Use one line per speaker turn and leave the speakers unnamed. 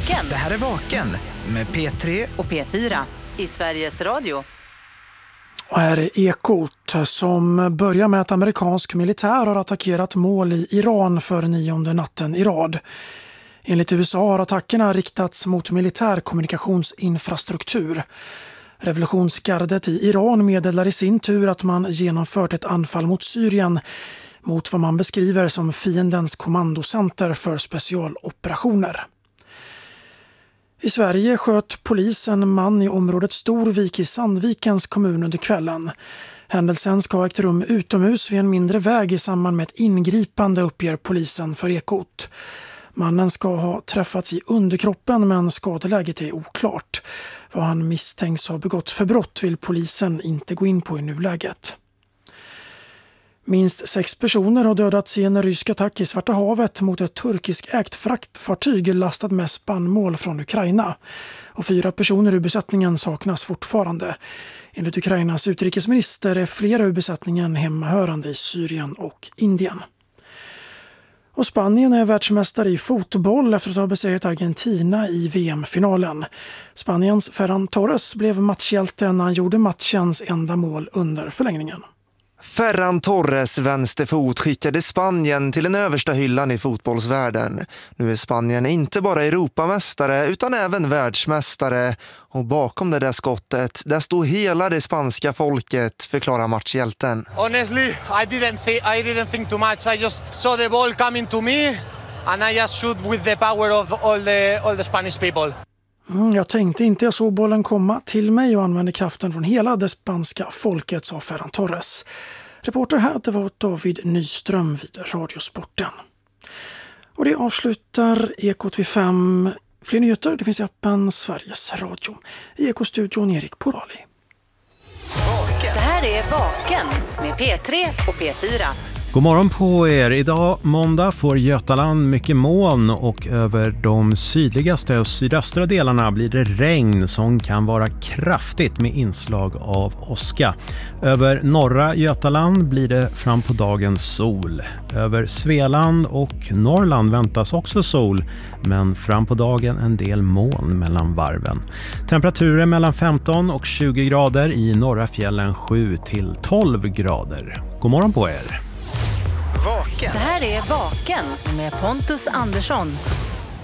Vaken.
Det här är Vaken med P3
och P4 i Sveriges Radio.
Och här är Ekot som börjar med att amerikansk militär har attackerat mål i Iran för 9:e natten i rad. Enligt USA har attackerna riktats mot militär kommunikationsinfrastruktur. Revolutionsgardet i Iran meddelar i sin tur att man genomfört ett anfall mot Syrien mot vad man beskriver som fiendens kommandocenter för specialoperationer. I Sverige sköt polisen en man i området Storvik i Sandvikens kommun under kvällen. Händelsen ska ha ägt rum utomhus vid en mindre väg i samband med ett ingripande, uppger polisen för Ekot. Mannen ska ha träffats i underkroppen men skadeläget är oklart. Vad han misstänks ha begått för brott vill polisen inte gå in på i nuläget. Minst 6 personer har dödats i en rysk attack i Svarta havet mot ett turkiskägt fraktfartyg lastat med spannmål från Ukraina. Och 4 personer ur besättningen saknas fortfarande. Enligt Ukrainas utrikesminister är flera ur besättningen hemmahörande i Syrien och Indien. Och Spanien är världsmästare i fotboll efter att ha besegrat Argentina i VM-finalen. Spaniens Ferran Torres blev matchhjälte när han gjorde matchens enda mål under förlängningen.
Ferran Torres vänsterfot skickade Spanien till den översta hyllan i fotbollsvärlden. Nu är Spanien inte bara Europamästare utan även världsmästare. Och bakom det där skottet, där stod hela det spanska folket, förklarar matchhjälten.
Honestly, I didn't think too much. I just saw the ball coming to me and I just shoot with the power of all the Spanish people.
Jag tänkte inte, jag såg bollen komma till mig och använde kraften från hela det spanska folket, sa Ferran Torres. Reporter här, det var David Nyström vid Radiosporten. Och det avslutar Ekot vid 5. Fler nyheter, det finns i appen Sveriges Radio. I Ekostudion Erik Porali.
Det här är Vaken med P3 och P4.
God morgon på er. Idag måndag får Götaland mycket moln och över de sydligaste och sydöstra delarna blir det regn som kan vara kraftigt med inslag av åska. Över norra Götaland blir det fram på dagen sol. Över Svealand och Norrland väntas också sol, men fram på dagen en del moln mellan varven. Temperaturer mellan 15 och 20 grader, i norra fjällen 7 till 12 grader. God morgon på er.
Vaken.
Det här är Vaken med Pontus Andersson.